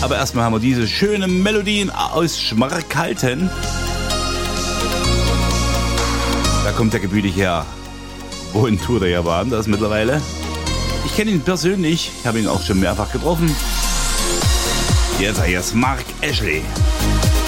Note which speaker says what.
Speaker 1: Aber erstmal haben wir diese schönen Melodien aus Schmarkalden. Da kommt der gebürtig her. Wohin tut er ja woanders mittlerweile? Ich kenne ihn persönlich, ich habe ihn auch schon mehrfach getroffen. Jetzt ist Mark Ashley.